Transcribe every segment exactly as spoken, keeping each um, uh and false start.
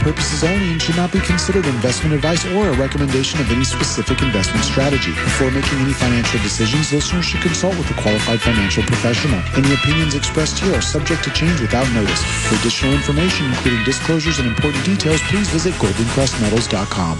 purposes only and should not be considered investment advice or a recommendation of any specific investment strategy. Before making any financial decisions, listeners should consult with a qualified financial professional. Any opinions expressed here are subject to change without notice. For additional information, including disclosures and important details, please visit golden crest metals dot com.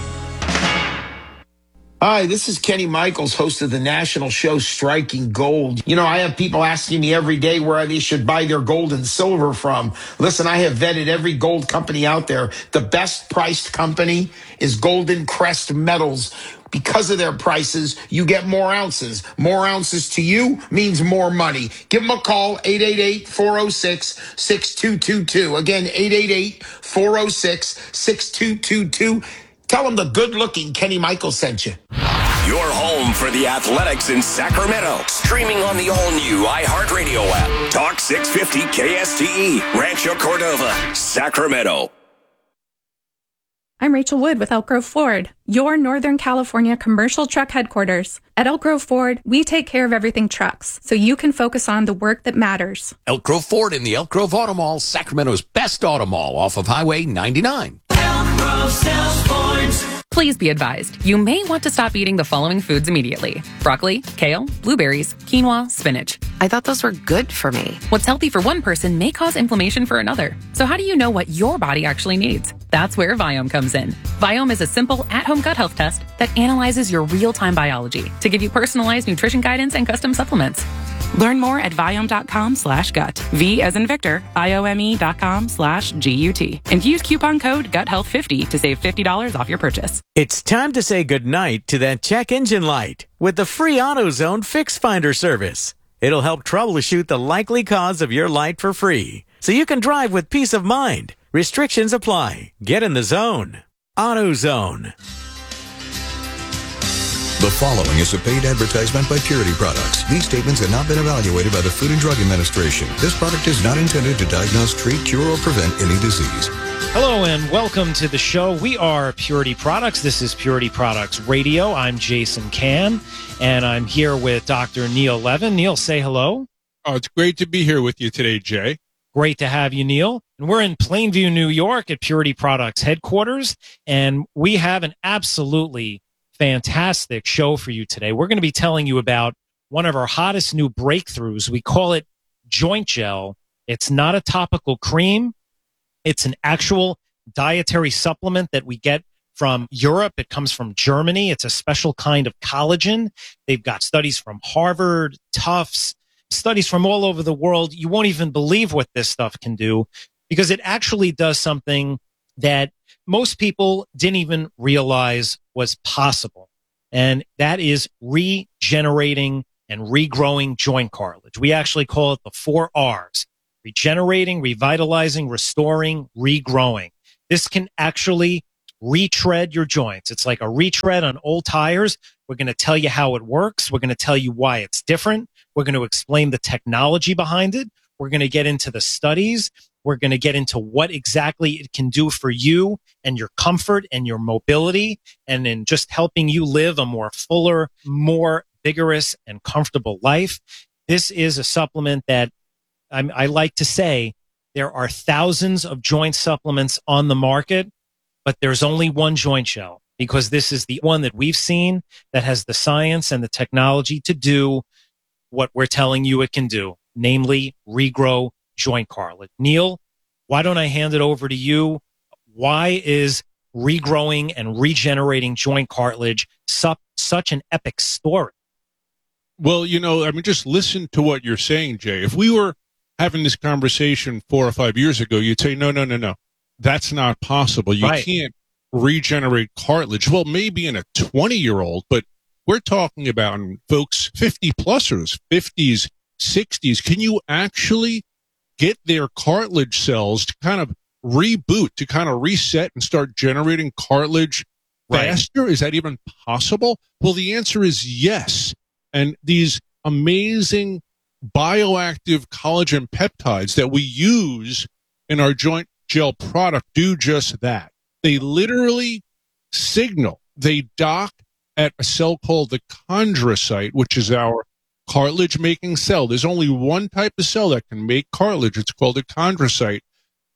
Hi, this is Kenny Michaels, host of the national show Striking Gold. You know, I have people asking me every day where they should buy their gold and silver from. Listen, I have vetted every gold company out there. The best priced company is Golden Crest Metals. Because of their prices, you get more ounces. More ounces to you means more money. Give them a call, eight eight eight, four oh six, six two two two. Again, eight eight eight, four oh six, six two two two. Tell them the good-looking Kenny Michaels sent you. Your home for the Athletics in Sacramento. Streaming on the all-new iHeartRadio app. Talk six fifty K S T E. Rancho Cordova, Sacramento. I'm Rachel Wood with Elk Grove Ford, your Northern California commercial truck headquarters. At Elk Grove Ford, we take care of everything trucks, so you can focus on the work that matters. Elk Grove Ford in the Elk Grove Auto Mall, Sacramento's best auto mall off of Highway ninety-nine. Elk Grove sells Fords. Please be advised, you may want to stop eating the following foods immediately. Broccoli, kale, blueberries, quinoa, spinach. I thought those were good for me. What's healthy for one person may cause inflammation for another. So how do you know what your body actually needs? That's where Viome comes in. Viome is a simple at-home gut health test that analyzes your real-time biology to give you personalized nutrition guidance and custom supplements. Learn more at Viome.com slash gut. V as in Victor, I-O-M-E dot com slash G-U-T. And use coupon code gut health fifty to save fifty dollars off your purchase. It's time to say goodnight to that check engine light with the free AutoZone Fix Finder service. It'll help troubleshoot the likely cause of your light for free, so you can drive with peace of mind. Restrictions apply. Get in the zone. AutoZone. The following is a paid advertisement by Purity Products. These statements have not been evaluated by the Food and Drug Administration. This product is not intended to diagnose, treat, cure, or prevent any disease. Hello and welcome to the show. We are Purity Products. This is Purity Products Radio. I'm Jason Can, and I'm here with Doctor Neil Levin. Neil, say hello. Oh, it's great to be here with you today, Jay. Great to have you, Neil. And we're in Plainview, New York at Purity Products headquarters, and we have an absolutely fantastic show for you today. We're going to be telling you about one of our hottest new breakthroughs. We call it Joint Gel. It's not a topical cream. It's an actual dietary supplement that we get from Europe. It comes from Germany. It's a special kind of collagen. They've got studies from Harvard, Tufts, studies from all over the world. You won't even believe what this stuff can do because it actually does something that most people didn't even realize was possible. And that is regenerating and regrowing joint cartilage. We actually call it the four R's: regenerating, revitalizing, restoring, regrowing. This can actually retread your joints. It's like a retread on old tires. We're going to tell you how it works. We're going to tell you why it's different. We're going to explain the technology behind it. We're going to get into the studies. We're going to get into what exactly it can do for you and your comfort and your mobility, and in just helping you live a more fuller, more vigorous and comfortable life. This is a supplement that I'm, I like to say there are thousands of joint supplements on the market, but there's only one joint gel because this is the one that we've seen that has the science and the technology to do what we're telling you it can do, namely regrow joint cartilage. Neil, why don't I hand it over to you? Why is regrowing and regenerating joint cartilage su- such an epic story? Well, you know, I mean, just listen to what you're saying, Jay. If we were having this conversation four or five years ago, you'd say, no, no, no, no, that's not possible. You Right. can't regenerate cartilage. Well, maybe in a twenty-year-old, but we're talking about folks fifty-plussers, fifties, sixties. Can you actually get their cartilage cells to kind of reboot, to kind of reset and start generating cartilage faster? Right. Is that even possible? Well, the answer is yes. And these amazing bioactive collagen peptides that we use in our joint gel product do just that. They literally signal, they dock at a cell called the chondrocyte, which is our cartilage making cell. There's only one type of cell that can make cartilage. It's called a chondrocyte.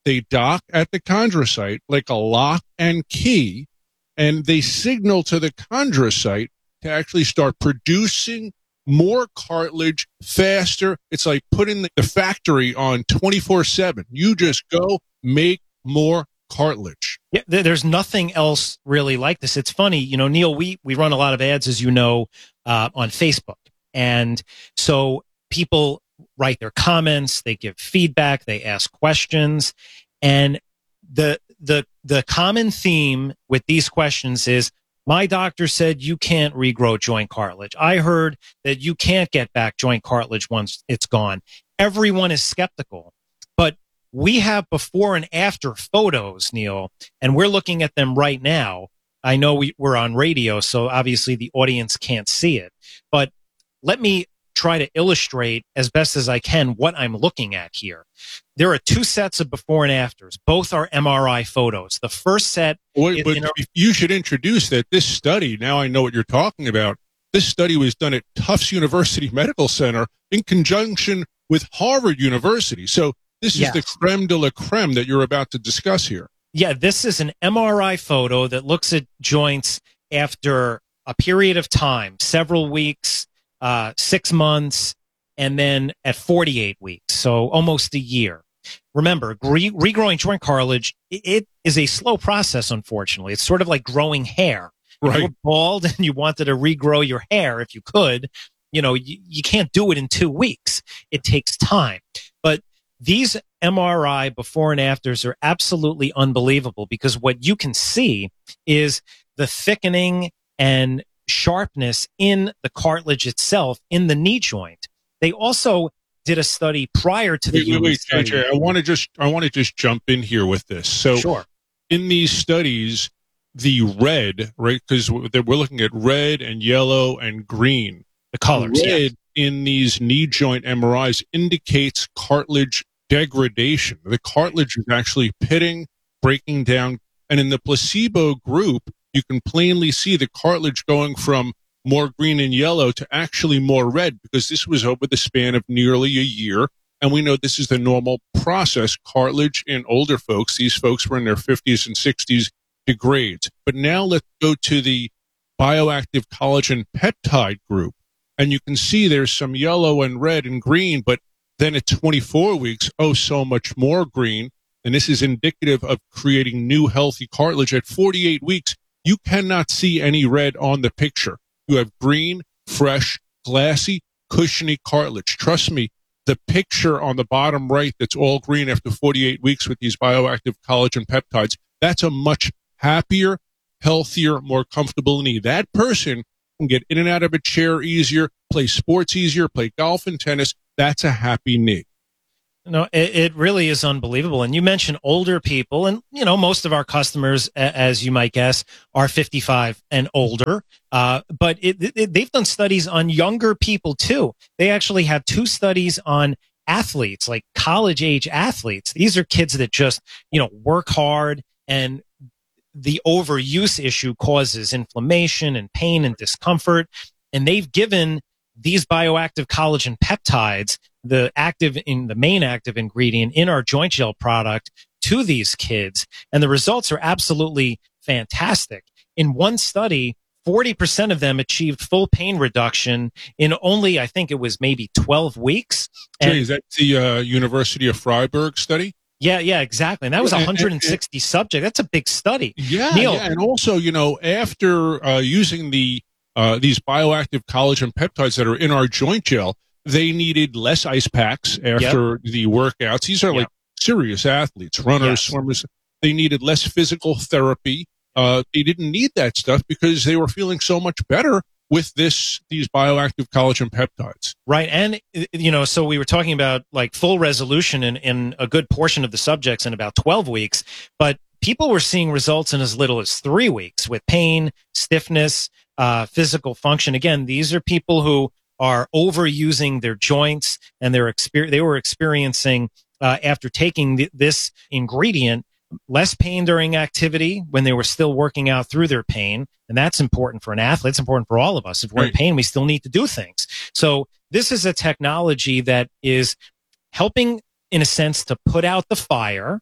They dock at the chondrocyte like a lock and key, and they signal to the chondrocyte to actually start producing more cartilage faster. It's like putting the factory on twenty-four seven. You just go make more cartilage. Yeah, there's nothing else really like this. It's funny, you know, Neil, we, we run a lot of ads, as you know, uh, on Facebook. And so people write their comments, they give feedback, they ask questions. And the, the, the common theme with these questions is, my doctor said you can't regrow joint cartilage. I heard that you can't get back joint cartilage once it's gone. Everyone is skeptical, but we have before and after photos, Neil, and we're looking at them right now. I know we, we're on radio, so obviously the audience can't see it, but let me try to illustrate as best as I can what I'm looking at here. There are two sets of before and afters. Both are M R I photos. The first set... Wait, but our- you should introduce that this study, now I know what you're talking about, this study was done at Tufts University Medical Center in conjunction with Harvard University. So this is Yes. the creme de la creme that you're about to discuss here. Yeah, this is an M R I photo that looks at joints after a period of time, several weeks, uh, six months, and then at forty-eight weeks, so almost a year. Remember, re- regrowing joint cartilage, it, it is a slow process, unfortunately. It's sort of like growing hair. If Right. you were bald and you wanted to regrow your hair, if you could, you know, you, you can't do it in two weeks. It takes time. But these M R I before and afters are absolutely unbelievable, because what you can see is the thickening and sharpness in the cartilage itself in the knee joint. They also did a study prior to the Wait, wait, wait, study. J J, I want to just I want to just jump in here with this. So Sure. in these studies, the red, right, because we're looking at red and yellow and green. The colors, red yes. in these knee joint M R Is indicates cartilage degradation. The cartilage is actually pitting, breaking down, and in the placebo group, you can plainly see the cartilage going from more green and yellow to actually more red, because this was over the span of nearly a year. And we know this is the normal process. Cartilage in older folks, these folks were in their fifties and sixties, degrades. But now let's go to the bioactive collagen peptide group. And you can see there's some yellow and red and green, but then at twenty-four weeks, oh, so much more green. And this is indicative of creating new healthy cartilage. At forty-eight weeks, you cannot see any red on the picture. You have green, fresh, glassy, cushiony cartilage. Trust me, the picture on the bottom right that's all green after forty-eight weeks with these bioactive collagen peptides, that's a much happier, healthier, more comfortable knee. That person can get in and out of a chair easier, play sports easier, play golf and tennis. That's a happy knee. No, it, it really is unbelievable. And you mentioned older people, and you know most of our customers, a- as you might guess, are fifty-five and older. Uh, but it, it, they've done studies on younger people too. They actually have two studies on athletes, like college age athletes. These are kids that just you know work hard, and the overuse issue causes inflammation and pain and discomfort. And they've given these bioactive collagen peptides, the active in the main active ingredient in our joint gel product, to these kids. And the results are absolutely fantastic. In one study, forty percent of them achieved full pain reduction in only, I think it was maybe twelve weeks. And Jay, is that the uh, University of Freiburg study? yeah, yeah, exactly. And that was And- one hundred and- sixty subjects. That's a big study. Yeah, Neil, yeah, and also, you know, after uh, using the uh, these bioactive collagen peptides that are in our joint gel, they needed less ice packs after the workouts. These are like Yep. serious athletes, runners, Yes. swimmers. They needed less physical therapy. Uh, they didn't need that stuff because they were feeling so much better with this these bioactive collagen peptides. Right. And, you know, so we were talking about like full resolution in, in a good portion of the subjects in about twelve weeks, but people were seeing results in as little as three weeks with pain, stiffness, uh, physical function. Again, these are people who are overusing their joints, and they're exper- they were experiencing, uh, after taking th- this ingredient, less pain during activity when they were still working out through their pain. And that's important for an athlete. It's important for all of us. If we're in Right. pain, we still need to do things. So this is a technology that is helping, in a sense, to put out the fire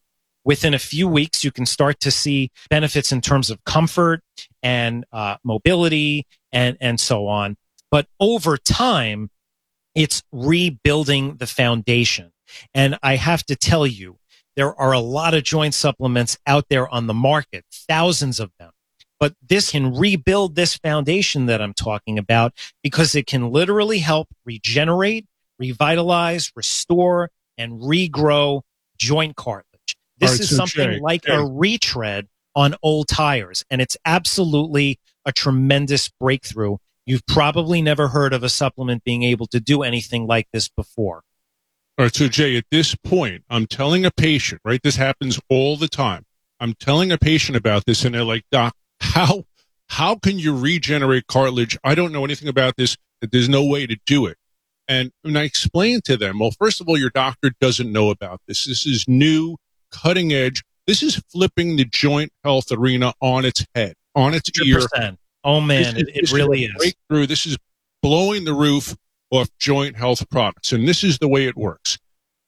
within a few weeks, you can start to see benefits in terms of comfort and uh, mobility and, and so on. But over time, it's rebuilding the foundation. And I have to tell you, there are a lot of joint supplements out there on the market, thousands of them. But this can rebuild this foundation that I'm talking about because it can literally help regenerate, revitalize, restore, and regrow joint cartilage. This Right, is so something Jay, like Jay. a retread on old tires, and it's absolutely a tremendous breakthrough. You've probably never heard of a supplement being able to do anything like this before. All right, so Jay, at this point, I'm telling a patient, right? This happens all the time. I'm telling a patient about this, and they're like, Doc, how how can you regenerate cartilage? I don't know anything about this. That there's no way to do it. And when I explain to them, well, first of all, your doctor doesn't know about this. This is new, cutting edge. This is flipping the joint health arena on its head, on its one hundred ear. percent. Oh, man, This it, is- it really this is. a breakthrough. This is blowing the roof off joint health products. And this is the way it works.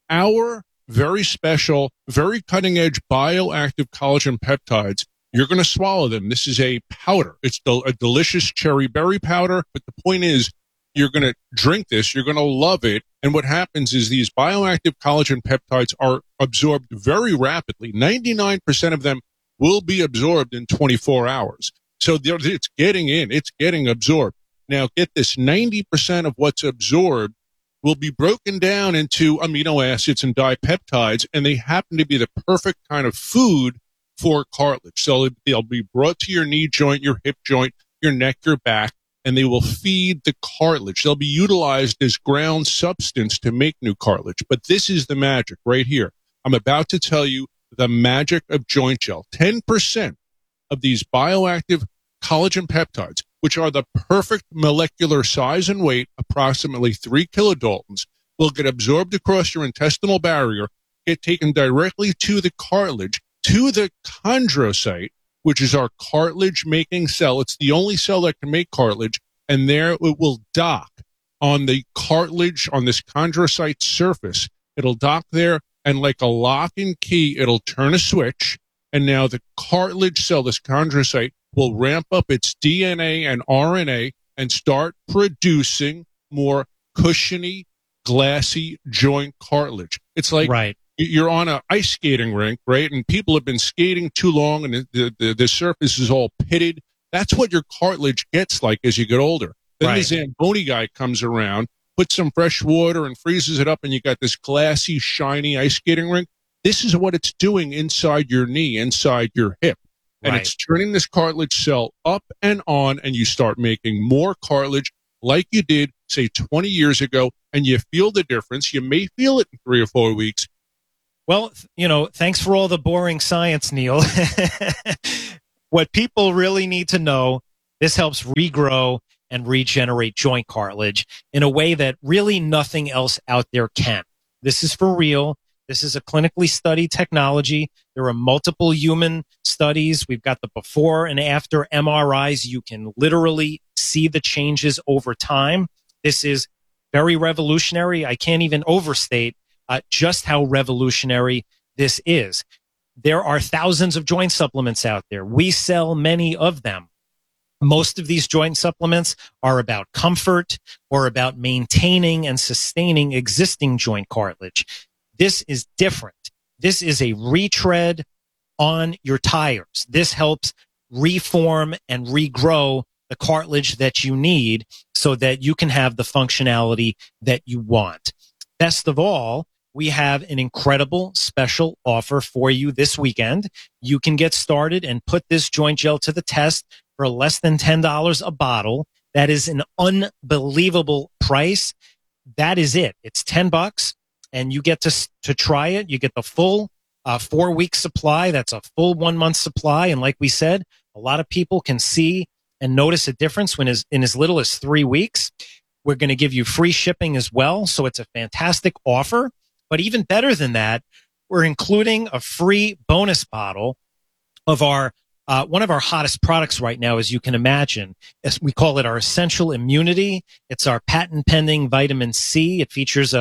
Our very special, very cutting edge bioactive collagen peptides, you're going to swallow them. This is a powder. It's del- a delicious cherry berry powder. But the point is, you're going to drink this. You're going to love it. And what happens is these bioactive collagen peptides are absorbed very rapidly. ninety-nine percent of them will be absorbed in twenty-four hours. So there- it's getting in. It's getting absorbed. Now, get this, ninety percent of what's absorbed will be broken down into amino acids and dipeptides, and they happen to be the perfect kind of food for cartilage. So they'll be brought to your knee joint, your hip joint, your neck, your back, and they will feed the cartilage. They'll be utilized as ground substance to make new cartilage. But this is the magic right here. I'm about to tell you the magic of joint gel. ten percent of these bioactive collagen peptides, which are the perfect molecular size and weight, approximately three kilodaltons, will get absorbed across your intestinal barrier, get taken directly to the cartilage, to the chondrocyte, which is our cartilage-making cell. It's the only cell that can make cartilage, and there it will dock on the cartilage, on this chondrocyte surface. It'll dock there, and like a lock and key, it'll turn a switch, and now the cartilage cell, this chondrocyte, will ramp up its D N A and R N A and start producing more cushiony, glassy joint cartilage. It's like right. You're on an ice skating rink, right? And people have been skating too long and the, the, the surface is all pitted. That's what your cartilage gets like as you get older. Then Right. the Zamboni guy comes around, puts some fresh water and freezes it up, and you got this glassy, shiny ice skating rink. This is what it's doing inside your knee, inside your hip. And Right. it's turning this cartilage cell up and on, and you start making more cartilage like you did, say, twenty years ago, and you feel the difference. You may feel it in three or four weeks. Well, th- you know, thanks for all the boring science, Neil. What people really need to know, this helps regrow and regenerate joint cartilage in a way that really nothing else out there can. This is for real. This is a clinically studied technology. There are multiple human studies. We've got the before and after M R Is. You can literally see the changes over time. This is very revolutionary. I can't even overstate uh, just how revolutionary this is. There are thousands of joint supplements out there. We sell many of them. Most of these joint supplements are about comfort or about maintaining and sustaining existing joint cartilage. This is different. This is a retread on your tires. This helps reform and regrow the cartilage that you need so that you can have the functionality that you want. Best of all, we have an incredible special offer for you this weekend. You can get started and put this joint gel to the test for less than ten dollars a bottle. That is an unbelievable price. That is it. It's ten bucks. And you get to to try it. You get the full uh, four week supply. That's a full one month supply. And like we said, a lot of people can see and notice a difference when as, in as little as three weeks. We're going to give you free shipping as well. So it's a fantastic offer. But even better than that, we're including a free bonus bottle of our uh, one of our hottest products right now, as you can imagine. As we call it our Essential Immunity. It's our patent pending vitamin C. It features a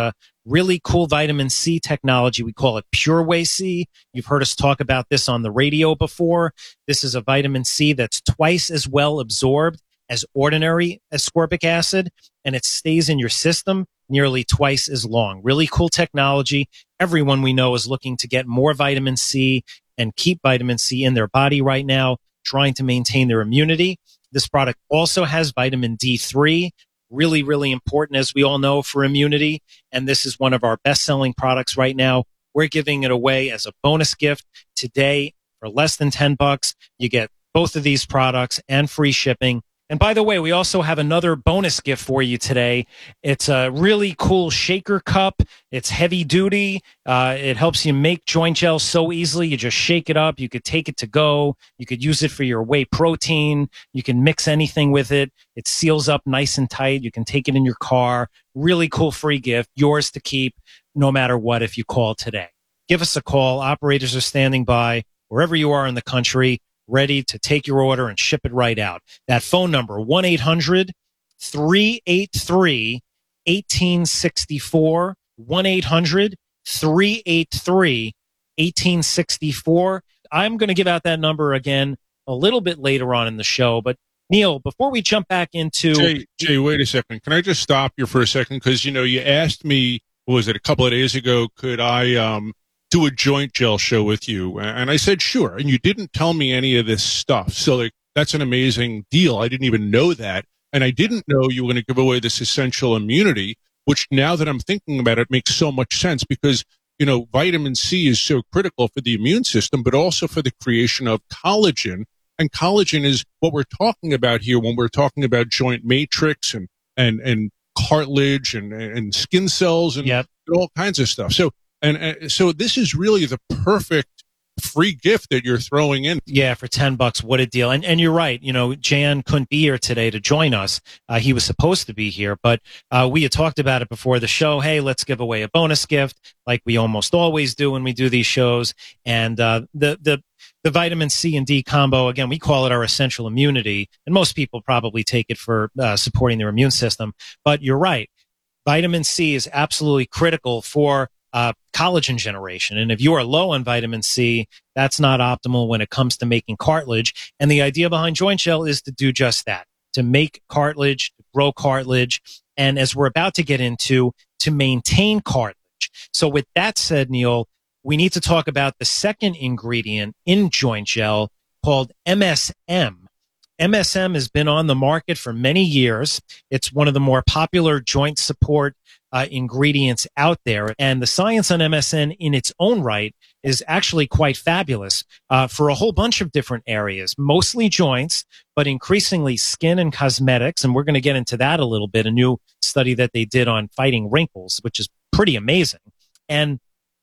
really cool vitamin C technology. We call it PureWay C. You've heard us talk about this on the radio before. This is a vitamin C that's twice as well absorbed as ordinary ascorbic acid, and it stays in your system nearly twice as long. Really cool technology. Everyone we know is looking to get more vitamin C and keep vitamin C in their body right now, trying to maintain their immunity. This product also has vitamin D three, really, really important, as we all know, for immunity. And this is one of our best-selling products right now. We're giving it away as a bonus gift today for less than ten bucks. You get both of these products and free shipping. And by the way, we also have another bonus gift for you today. It's a really cool shaker cup. It's heavy duty. Uh, it helps you make joint gel so easily. You just shake it up. You could take it to go. You could use it for your whey protein. You can mix anything with it. It seals up nice and tight. You can take it in your car. Really cool free gift. Yours to keep no matter what if you call today. Give us a call. Operators are standing by wherever you are in the country, ready to take your order and ship it right out. That phone number, one eight hundred three eight three one eight six four, one eight hundred three eight three one eight six four. I'm going to give out that number again a little bit later on in the show, but Neil, before we jump back into... Jay, Jay, wait a second. Can I just stop you for a second? Because, you know, you asked me, what was it, a couple of days ago, could I... um do a joint gel show with you? And I said, sure. And you didn't tell me any of this stuff. So like, that's an amazing deal. I didn't even know that. And I didn't know you were going to give away this essential immunity, which now that I'm thinking about it, makes so much sense because, you know, vitamin C is so critical for the immune system, but also for the creation of collagen. And collagen is what we're talking about here when we're talking about joint matrix and, and, and cartilage and, and skin cells and yep. all kinds of stuff. So, And uh, so this is really the perfect free gift that you're throwing in. Yeah, for ten bucks. What a deal. And and you're right. You know, Jan couldn't be here today to join us. Uh, he was supposed to be here, but uh, we had talked about it before the show. Hey, let's give away a bonus gift like we almost always do when we do these shows. And uh, the, the, the vitamin C and D combo, again, we call it our essential immunity. And most people probably take it for uh, supporting their immune system. But you're right. Vitamin C is absolutely critical for Uh, collagen generation. And if you are low on vitamin C, that's not optimal when it comes to making cartilage. And the idea behind joint gel is to do just that, to make cartilage, to grow cartilage. And as we're about to get into, to maintain cartilage. So with that said, Neil, we need to talk about the second ingredient in joint gel called M S M. M S M has been on the market for many years. It's one of the more popular joint support uh, ingredients out there. And the science on M S M in its own right is actually quite fabulous uh, for a whole bunch of different areas, mostly joints, but increasingly skin and cosmetics. And we're going to get into that a little bit, a new study that they did on fighting wrinkles, which is pretty amazing. And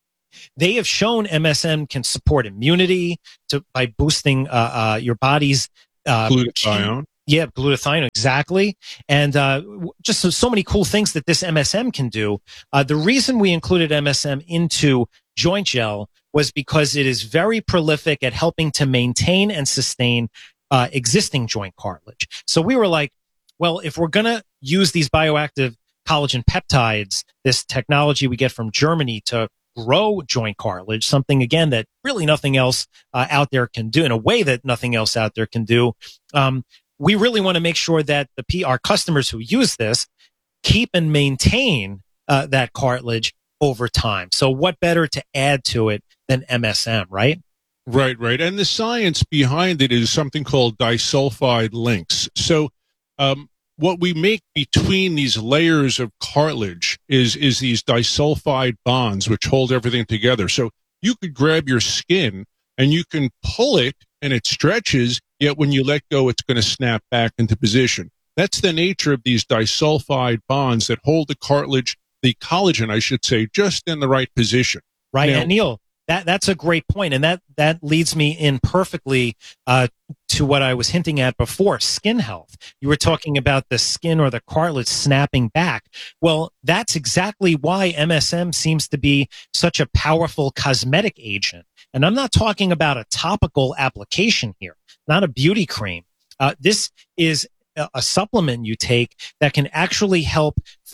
they have shown M S M can support immunity to, by boosting uh, uh, your body's Uh, glutathione. Yeah, glutathione, exactly. And uh, just so, so many cool things that this M S M can do. Uh, the reason we included M S M into joint gel was because it is very prolific at helping to maintain and sustain uh, existing joint cartilage. So we were like, well, if we're going to use these bioactive collagen peptides, this technology we get from Germany to grow joint cartilage, something again that really nothing else uh, out there can do in a way that nothing else out there can do. Um, we really want to make sure that the P our customers who use this keep and maintain uh, that cartilage over time. So what better to add to it than M S M, right? Right, right. And the science behind it is something called disulfide links. So, um, what we make between these layers of cartilage is, is these disulfide bonds, which hold everything together. So you could grab your skin and you can pull it and it stretches, yet when you let go, it's going to snap back into position. That's the nature of these disulfide bonds that hold the cartilage, the collagen, I should say, just in the right position. Right. Now, and Neil, that, that's a great point. And that, that leads me in perfectly, uh, to what I was hinting at before, skin health. You were talking about the skin or the cartilage snapping back. Well, that's exactly why M S M seems to be such a powerful cosmetic agent. And I'm not talking about a topical application here, not a beauty cream. Uh, this is a, a supplement you take that can actually help fight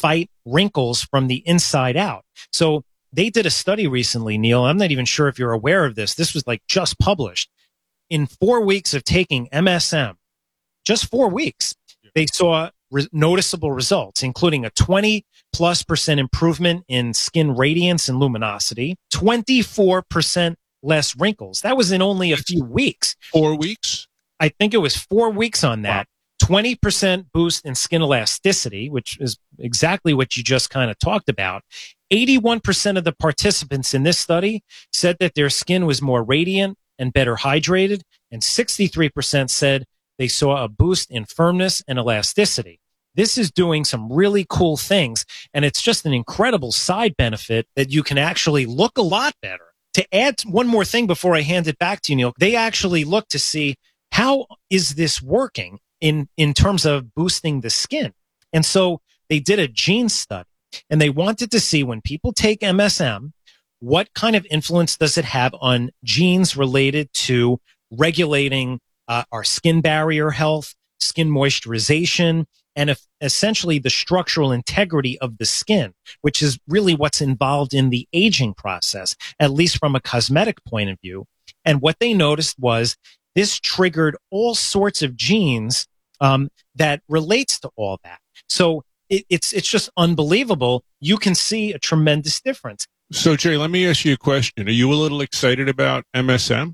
wrinkles from the inside out. So they did a study recently, Neil. I'm not even sure if you're aware of this. This was like just published. In four weeks of taking M S M, just four weeks, they saw re- noticeable results, including a twenty plus percent improvement in skin radiance and luminosity, twenty-four percent less wrinkles. That was in only a few weeks. Four weeks? I think it was four weeks on that. Wow. twenty percent boost in skin elasticity, which is exactly what you just kind of talked about. eighty-one percent of the participants in this study said that their skin was more radiant and better hydrated, and sixty-three percent said they saw a boost in firmness and elasticity. This is doing some really cool things, and it's just an incredible side benefit that you can actually look a lot better. To add one more thing before I hand it back to you, Neil, they actually look to see how is this working in, in terms of boosting the skin. And so they did a gene study, and they wanted to see when people take M S M, what kind of influence does it have on genes related to regulating uh, our skin barrier health, skin moisturization, and if, essentially the structural integrity of the skin, which is really what's involved in the aging process, at least from a cosmetic point of view. And what they noticed was this triggered all sorts of genes um, that relates to all that. So it, it's it's just unbelievable. You can see a tremendous difference. So, Jay, let me ask you a question. Are you a little excited about M S M?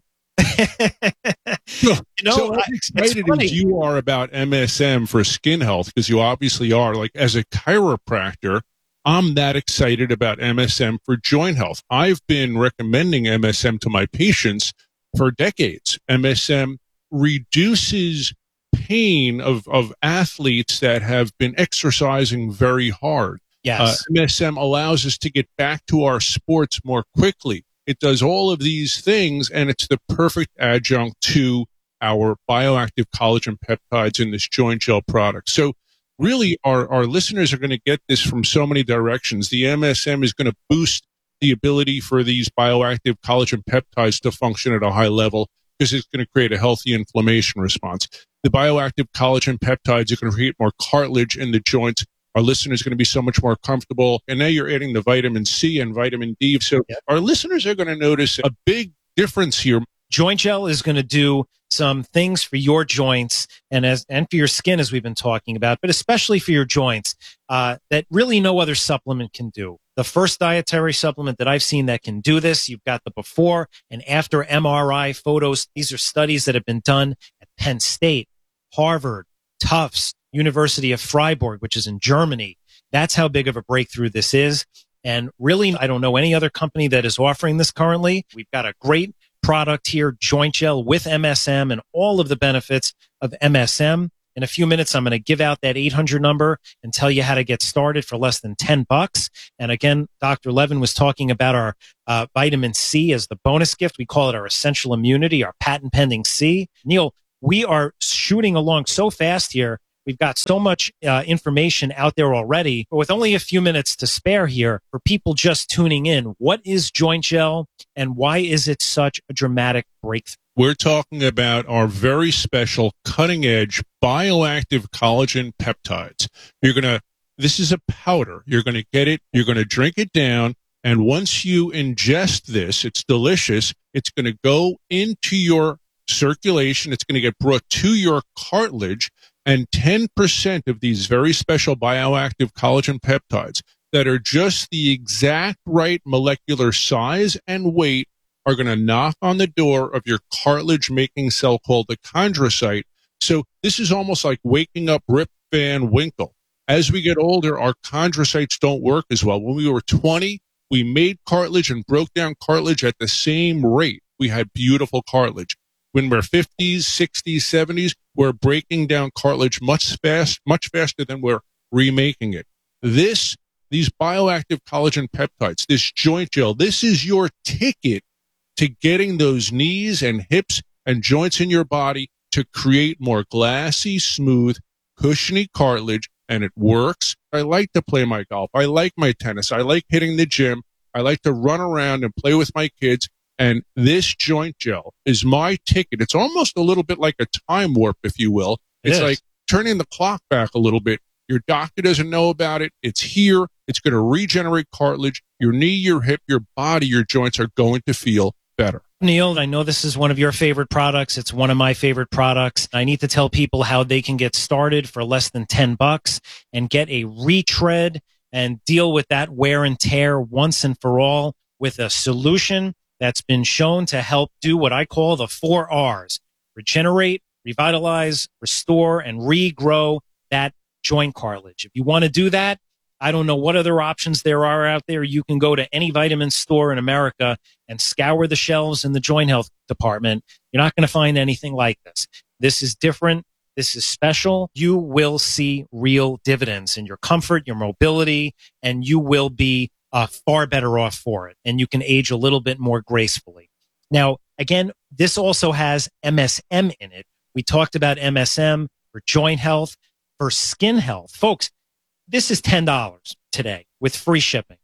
you know, so I, excited as you are about M S M for skin health, because you obviously are. Like, as a chiropractor, I'm that excited about M S M for joint health. I've been recommending M S M to my patients for decades. M S M reduces pain of, of athletes that have been exercising very hard. Yes. Uh, M S M allows us to get back to our sports more quickly. It does all of these things, and it's the perfect adjunct to our bioactive collagen peptides in this joint gel product. So really, our, our listeners are going to get this from so many directions. The M S M is going to boost the ability for these bioactive collagen peptides to function at a high level, because it's going to create a healthy inflammation response. The bioactive collagen peptides are going to create more cartilage in the joints. Our listeners are going to be so much more comfortable. And now you're adding the vitamin C and vitamin D. So yep. Our listeners are going to notice a big difference here. Joint gel is going to do some things for your joints and as and for your skin, as we've been talking about, but especially for your joints, uh, that really no other supplement can do. The first dietary supplement that I've seen that can do this, you've got the before and after M R I photos. These are studies that have been done at Penn State, Harvard, Tufts, University of Freiburg, which is in Germany. That's how big of a breakthrough this is. And really, I don't know any other company that is offering this currently. We've got a great product here, joint gel with M S M and all of the benefits of M S M. In a few minutes, I'm going to give out that eight hundred number and tell you how to get started for less than ten bucks. And again, Doctor Levin was talking about our uh, vitamin C as the bonus gift. We call it our essential immunity, our patent pending C. Neil, we are shooting along so fast here. We've got so much uh, information out there already, but with only a few minutes to spare here for people just tuning in, what is joint gel and why is it such a dramatic breakthrough? We're talking about our very special cutting edge bioactive collagen peptides. You're going to, this is a powder. You're going to get it. You're going to drink it down. And once you ingest this, it's delicious. It's going to go into your circulation. It's going to get brought to your cartilage. And ten percent of these very special bioactive collagen peptides that are just the exact right molecular size and weight are going to knock on the door of your cartilage-making cell called the chondrocyte. So this is almost like waking up Rip Van Winkle. As we get older, our chondrocytes don't work as well. When we were twenty, we made cartilage and broke down cartilage at the same rate. We had beautiful cartilage. When we're fifties, sixties, seventies, we're breaking down cartilage much fast, much faster than we're remaking it. This, these bioactive collagen peptides, this joint gel, this is your ticket to getting those knees and hips and joints in your body to create more glassy, smooth, cushiony cartilage, and it works. I like to play my golf. I like my tennis. I like hitting the gym. I like to run around and play with my kids. And this joint gel is my ticket. It's almost a little bit like a time warp, if you will. It's Yes. like turning the clock back a little bit Your doctor doesn't know about it. It's here. It's going to regenerate cartilage. Your knee, your hip, your body, your joints are going to feel better. Neil, I know this is one of your favorite products. It's one of my favorite products. I need to tell people how they can get started for less than ten bucks and get a retread and deal with that wear and tear once and for all with a solution that's been shown to help do what I call the four R's: regenerate, revitalize, restore, and regrow that joint cartilage. If you want to do that, I don't know what other options there are out there. You can go to any vitamin store in America and scour the shelves in the joint health department. You're not going to find anything like this. This is different. This is special. You will see real dividends in your comfort, your mobility, and you will be uh, far better off for it. And you can age a little bit more gracefully. Now, again, this also has M S M in it. We talked about M S M for joint health, for skin health. Folks, this is ten dollars today with free shipping.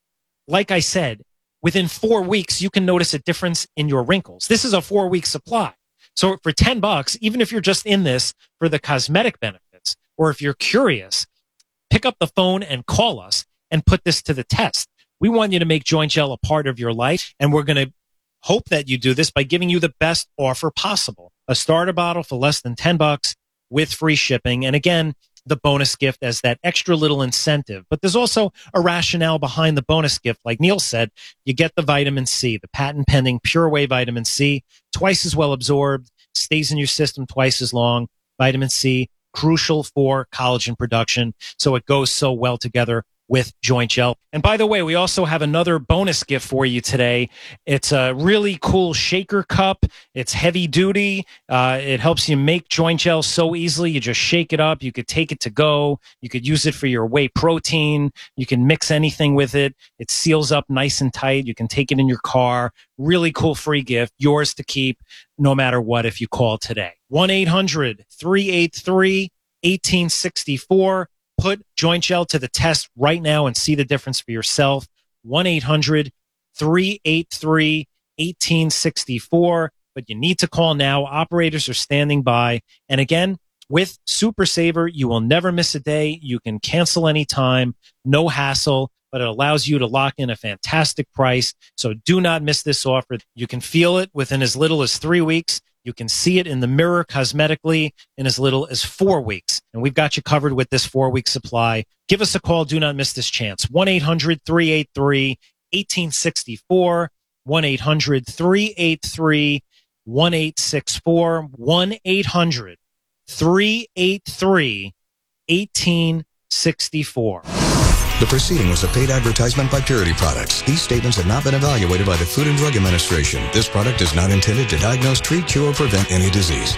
Like I said, within four weeks, you can notice a difference in your wrinkles. This is a four-week supply. So for ten bucks, even if you're just in this for the cosmetic benefits, or if you're curious, pick up the phone and call us and put this to the test. We want you to make Joint Gel a part of your life, and we're going to hope that you do this by giving you the best offer possible. A starter bottle for less than ten bucks with free shipping. And again, the bonus gift as that extra little incentive. But there's also a rationale behind the bonus gift. Like Neil said, you get the vitamin C, the patent pending Pure Whey vitamin C, twice as well absorbed, stays in your system twice as long. Vitamin C, crucial for collagen production. So it goes so well together with Joint Gel. And by the way, we also have another bonus gift for you today. It's a really cool shaker cup. It's heavy duty. Uh, it helps you make Joint Gel so easily. You just shake it up. You could take it to go. You could use it for your whey protein. You can mix anything with it. It seals up nice and tight. You can take it in your car. Really cool free gift. Yours to keep no matter what if you call today. one eight hundred three eight three one eight six four. Put Joint Gel to the test right now and see the difference for yourself. one eight hundred three eight three one eight six four. But you need to call now. Operators are standing by. And again, with Super Saver, you will never miss a day. You can cancel anytime. No hassle. But it allows you to lock in a fantastic price. So do not miss this offer. You can feel it within as little as three weeks. You can see it in the mirror cosmetically in as little as four weeks. And we've got you covered with this four-week supply. Give us a call. Do not miss this chance. one eight hundred three eight three one eight six four. one eight hundred three eight three one eight six four. one eight hundred three eight three one eight six four. The proceeding was a paid advertisement by Purity Products. These statements have not been evaluated by the Food and Drug Administration. This product is not intended to diagnose, treat, cure, or prevent any disease.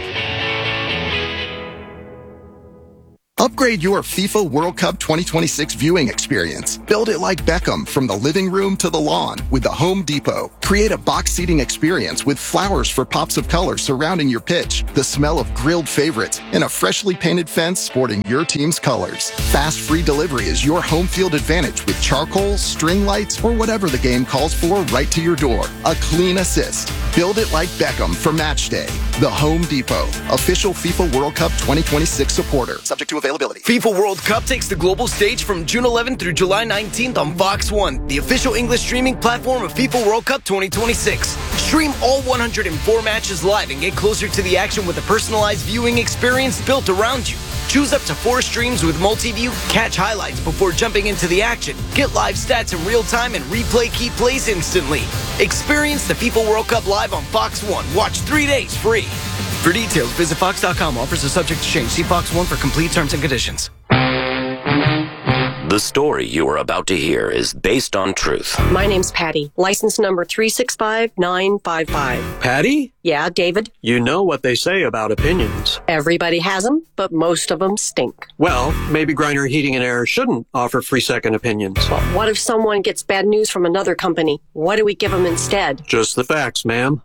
Upgrade your FIFA World Cup twenty twenty-six viewing experience. Build it like Beckham from the living room to the lawn with the Home Depot. Create a box seating experience with flowers for pops of color surrounding your pitch, the smell of grilled favorites, and a freshly painted fence sporting your team's colors. Fast free delivery is your home field advantage with charcoal, string lights, or whatever the game calls for right to your door. A clean assist. Build it like Beckham for match day. The Home Depot, official FIFA World Cup twenty twenty-six supporter. Subject to availability. FIFA World Cup takes the global stage from June eleventh through July nineteenth on Fox one, the official English streaming platform of FIFA World Cup twenty twenty-six. Stream all one hundred four matches live and get closer to the action with a personalized viewing experience built around you. Choose up to four streams with multi-view, catch highlights before jumping into the action, get live stats in real time, and replay key plays instantly. Experience the FIFA World Cup live on Fox one. Watch three days free. For details, visit fox dot com. Offers are subject to change. See Fox one for complete terms and conditions. The story you are about to hear is based on truth. My name's Patty. License number three six five nine five five. Patty? Yeah, David? You know what they say about opinions. Everybody has them, but most of them stink. Well, maybe Griner Heating and Air shouldn't offer free second opinions. But what if someone gets bad news from another company? What do we give them instead? Just the facts, ma'am.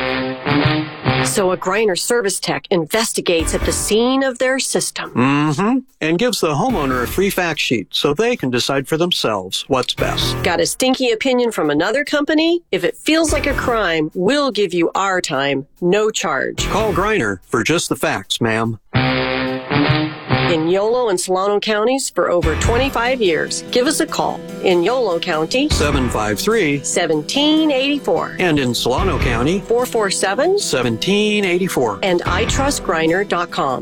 So a Griner service tech investigates at the scene of their system. Mm-hmm. And gives the homeowner a free fact sheet so they can decide for themselves what's best. Got a stinky opinion from another company? If it feels like a crime, we'll give you our time, no charge. Call Griner for just the facts, ma'am. in Yolo and Solano counties for over twenty-five years. Give us a call. In Yolo County, seven five three, one seven eight four. And in Solano County, four four seven, one seven eight four. And i trust griner dot com.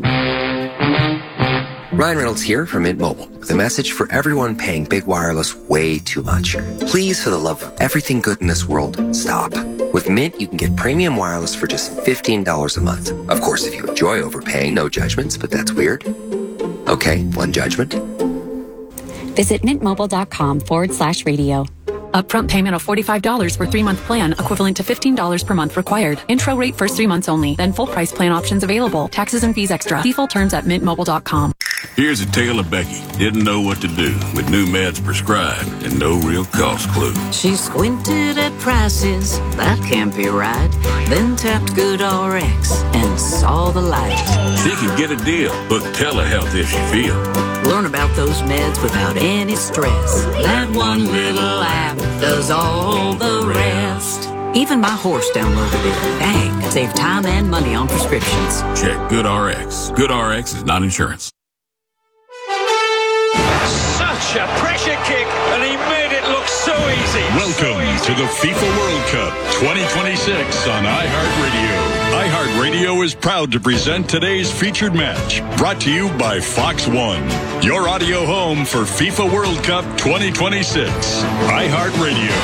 Ryan Reynolds here from Mint Mobile with a message for everyone paying big wireless way too much. Please, for the love of everything good in this world, stop. With Mint, you can get premium wireless for just fifteen dollars a month. Of course, if you enjoy overpaying, no judgments, but that's weird. Okay, one judgment. Visit mintmobile.com forward slash radio. Upfront payment of forty-five dollars for three-month plan, equivalent to fifteen dollars per month required. Intro rate first three months only. Then full price plan options available. Taxes and fees extra. See full terms at mint mobile dot com. Here's a tale of Becky. Didn't know what to do with new meds prescribed and no real cost clue. She squinted at prices, that can't be right. Then tapped GoodRx and saw the light. She can get a deal. Book telehealth if she feels. Learn about those meds without any stress. That one little app does all the rest. Even my horse downloaded it. Dang, save time and money on prescriptions. Check GoodRx. GoodRx is not insurance. Such a pressure kick, and he made it look so easy. Welcome so easy. to the FIFA World Cup twenty twenty-six on iHeartRadio. iHeartRadio is proud to present today's featured match, brought to you by Fox One, your audio home for FIFA World Cup twenty twenty-six. iHeartRadio.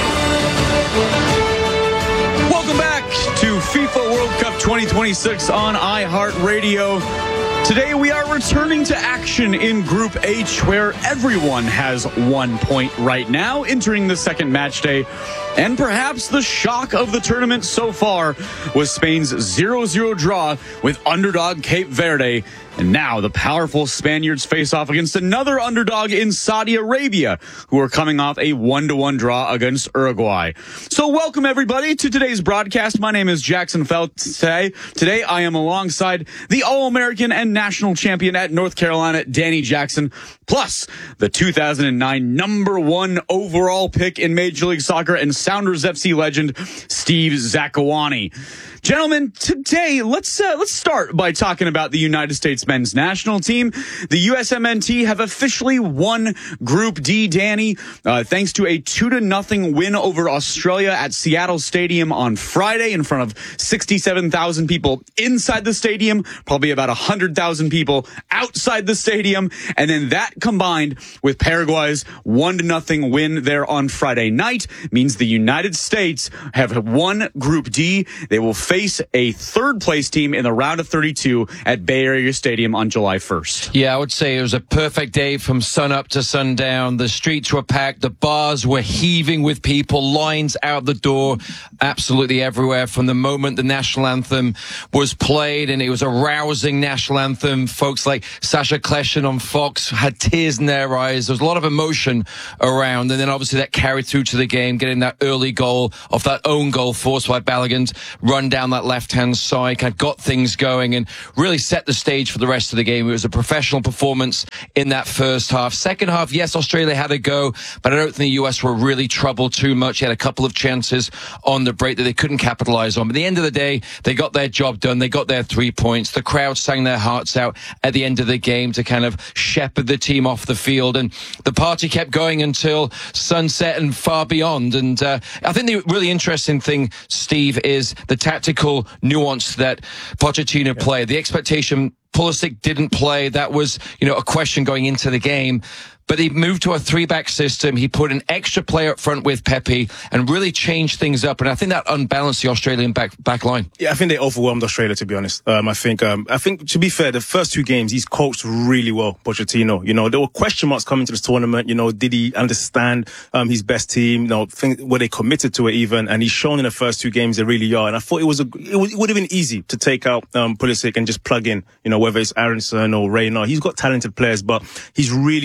Welcome back to FIFA World Cup twenty twenty-six on iHeartRadio. Today we are returning to action in Group H, where everyone has one point right now, entering the second match day. And perhaps the shock of the tournament so far was Spain's zero zero draw with underdog Cape Verde. And now the powerful Spaniards face off against another underdog in Saudi Arabia, who are coming off a one to one draw against Uruguay. So welcome everybody to today's broadcast. My name is Jackson Felt. Today, today I am alongside the All-American and national champion at North Carolina, Danny Jackson, plus the two thousand nine number one overall pick in Major League Soccer and Sounders F C legend, Steve Zakuani. Gentlemen, today let's uh, let's start by talking about the United States men's national team. The U S M N T have officially won Group D, Danny, uh, thanks to a two to nothing win over Australia at Seattle Stadium on Friday in front of sixty-seven thousand people inside the stadium, probably about one hundred thousand people outside the stadium, and then that combined with Paraguay's one to nothing win there on Friday night means the United States have won Group D. They will face a third place team in the round of thirty-two at Bay Area Stadium on July first. Yeah, I would say it was a perfect day from sun up to sundown. The streets were packed. The bars were heaving with people. Lines out the door absolutely everywhere from the moment the national anthem was played, and it was a rousing national anthem. Folks like Sasha Kleshin on Fox had tears in their eyes. There was a lot of emotion around, and then obviously that carried through to the game, getting that early goal off that own goal forced by Balogun's run down that left-hand side, kind of got things going and really set the stage for the rest of the game. It was a professional performance in that first half. Second half, yes, Australia had a go, but I don't think the U S were really troubled too much. They had a couple of chances on the break that they couldn't capitalize on. But at the end of the day, they got their job done. They got their three points. The crowd sang their hearts out at the end of the game to kind of shepherd the team off the field. And the party kept going until sunset and far beyond. And uh, I think the really interesting thing, Steve, is the tactical nuance that Pochettino yeah. played. The expectation Pulisic didn't play. That was, you know, a question going into the game. But he moved to a three-back system. He put an extra player up front with Pepe and really changed things up. And I think that unbalanced the Australian back back line. Yeah, I think they overwhelmed Australia, to be honest. Um, I think, um, I think to be fair, the first two games he's coached really well, Pochettino. You know, there were question marks coming to this tournament. You know, did he understand um, his best team? You know, think, were they committed to it even? And he's shown in the first two games they really are. And I thought it was a, it, was, it would have been easy to take out um, Pulisic and just plug in. You know, whether it's Aronson or Reina, he's got talented players, but he's really thinking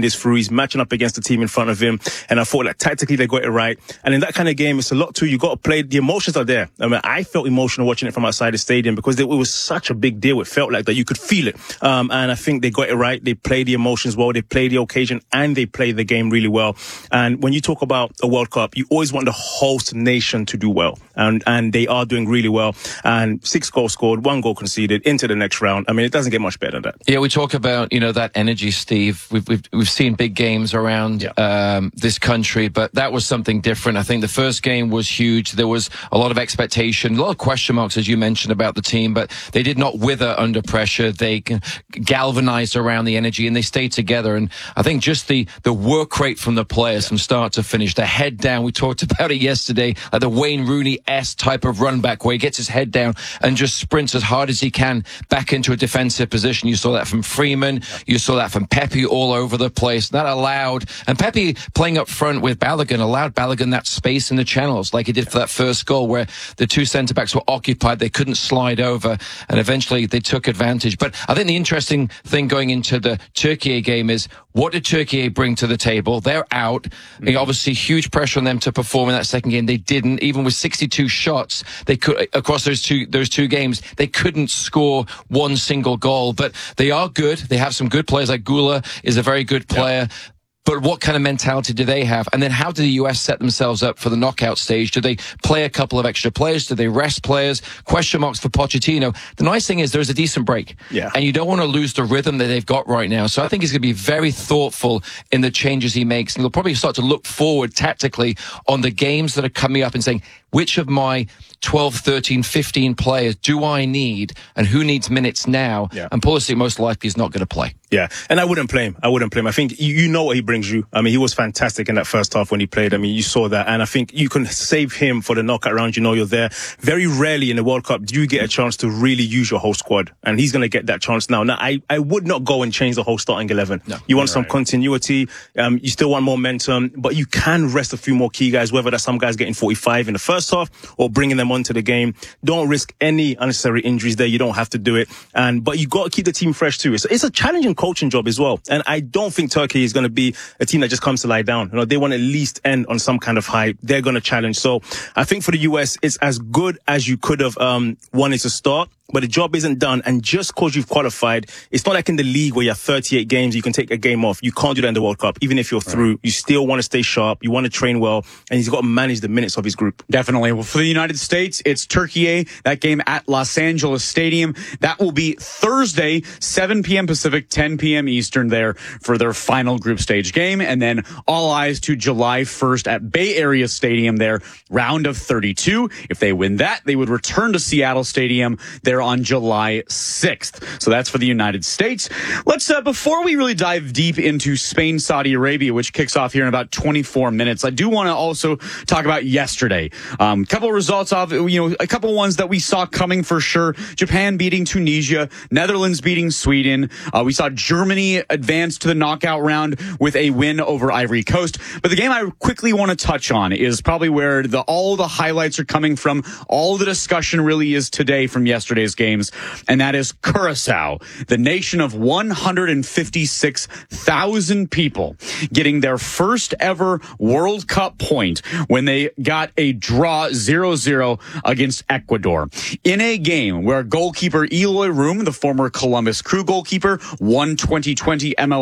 this through. He's matching up against the team in front of him. And I thought that tactically they got it right. And in that kind of game, it's a lot too. You got to play. The emotions are there. I mean, I felt emotional watching it from outside the stadium because it was such a big deal. It felt like that. You could feel it. Um, and I think they got it right. They played the emotions well. They played the occasion and they played the game really well. And when you talk about a World Cup, you always want the host nation to do well. And, and they are doing really well. And six goals scored, one goal conceded into the next round. I mean, it doesn't get much better than that. Yeah, we talk about, you know, that energy, Steve. We've, we've, we've seen big games around yeah. um, this country, but that was something different. I think the first game was huge. There was a lot of expectation, a lot of question marks, as you mentioned, about the team, but they did not wither under pressure. They galvanized around the energy and they stayed together. And I think just the, the work rate from the players yeah. from start to finish, the head down, we talked about it yesterday, like the Wayne Rooney-esque type of run back where he gets his head down and just sprints as hard as he can back into a defensive position. You saw that from Freeman. You saw that from Pepe all over the place. That allowed, and Pepe playing up front with Balogun allowed Balogun that space in the channels like he did for that first goal where the two centre-backs were occupied. They couldn't slide over and eventually they took advantage. But I think the interesting thing going into the Turkey game is what did Turkey bring to the table? They're out. Mm-hmm. I mean, obviously huge pressure on them to perform in that second game. They didn't. Even with sixty-two shots, they could, across those two, those two games, they couldn't score one single goal. But they are good. They have some good players. Like Gula is a very good player. Yeah. But what kind of mentality do they have? And then how do the U S set themselves up for the knockout stage? Do they play a couple of extra players? Do they rest players? Question marks for Pochettino. The nice thing is there's a decent break. Yeah. And you don't want to lose the rhythm that they've got right now. So I think he's going to be very thoughtful in the changes he makes. And he'll probably start to look forward tactically on the games that are coming up and saying, which of my twelve, thirteen, fifteen players do I need and who needs minutes now? Yeah. And Pulisic most likely is not going to play. Yeah, and I wouldn't play him. I wouldn't play him. I think you, you know what he brings you. I mean, he was fantastic in that first half when he played. I mean, you saw that. And I think you can save him for the knockout round. You know you're there. Very rarely in the World Cup do you get a chance to really use your whole squad. And he's going to get that chance now. Now, I, I would not go and change the whole starting eleven. No, you want some right. continuity. Um, you still want momentum. But you can rest a few more key guys, whether that's some guys getting forty-five in the first half or bringing them onto the game. Don't risk any unnecessary injuries there. You don't have to do it. And But you got to keep the team fresh too. It's, it's a challenging coaching job as well. And I don't think Turkey is going to be a team that just comes to lie down. You know, they want to at least end on some kind of high. They're going to challenge. So I think for the U S, it's as good as you could have um, wanted to start. But the job isn't done. And just because you've qualified, it's not like in the league where you have thirty-eight games, you can take a game off. You can't do that in the World Cup. Even if you're through, right. you still want to stay sharp. You want to train well. And he's got to manage the minutes of his group. Definitely. Well, for the United States, it's Turkey. That game at Los Angeles Stadium. That will be Thursday, seven p.m. Pacific, ten p.m. Eastern there for their final group stage game. And then all eyes to July first at Bay Area Stadium there, round of thirty-two. If they win that, they would return to Seattle Stadium there on July sixth. So that's for the United States. Let's, uh, before we really dive deep into Spain, Saudi Arabia, which kicks off here in about twenty-four minutes, I do want to also talk about yesterday. Um, a couple of results off, you know, a couple of ones that we saw coming for sure. Japan beating Tunisia, Netherlands beating Sweden. Uh, we saw Germany advance to the knockout round with a win over Ivory Coast. But the game I quickly want to touch on is probably where the, all the highlights are coming from. All the discussion really is today from yesterday's games, and that is Curacao, the nation of one hundred fifty-six thousand people, getting their first ever World Cup point when they got a draw zero zero against Ecuador in a game where goalkeeper Eloy Room, the former Columbus Crew goalkeeper, won twenty twenty M L S